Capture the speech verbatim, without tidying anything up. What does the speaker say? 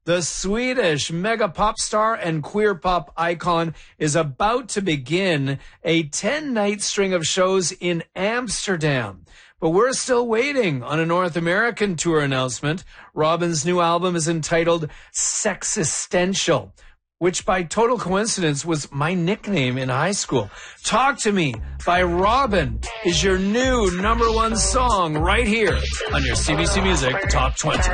The Swedish mega pop star and queer pop icon is about to begin a ten-night string of shows in Amsterdam. But we're still waiting on a North American tour announcement. Robyn's new album is entitled Sexistential, which by total coincidence was my nickname in high school. Talk to Me by Robyn is your new number one song right here on your C B C Music Top twenty.